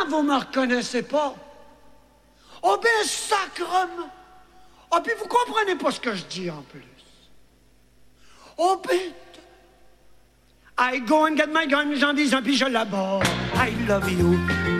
vous me reconnaissez pas? Oh ben, sacrement! Ah, puis vous comprenez pas ce que je dis en plus. Oh ben, I go and get my gun, j'en dis un, puis je l'aborde. I love you.